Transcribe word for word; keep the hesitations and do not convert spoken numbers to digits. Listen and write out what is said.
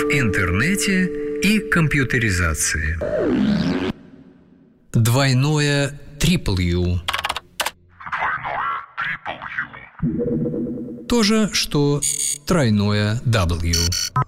в интернете и компьютеризации. Двойное трипл-ю. То же, что тройное дабл ю.